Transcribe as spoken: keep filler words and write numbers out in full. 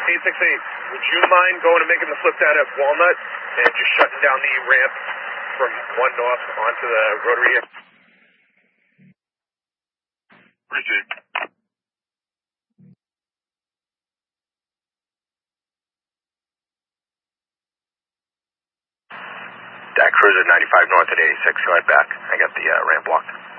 eight six eight, would you mind going and making the flip down at Walnut and just shutting down the ramp from one north onto the rotary? Received. That cruiser ninety-five north at eighty-six, go ahead back. I got the uh, ramp blocked.